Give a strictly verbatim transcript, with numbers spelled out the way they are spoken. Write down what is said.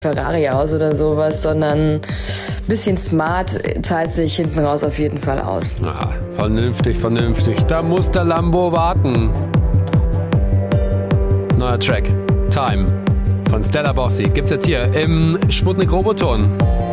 Ferrari aus oder sowas, sondern ein bisschen smart zahlt sich hinten raus auf jeden Fall aus. Ah, vernünftig, vernünftig. Da muss der Lambo warten. Neuer Track, Time, von Stella Bossi. Gibt's jetzt hier im Sputnik Roboton.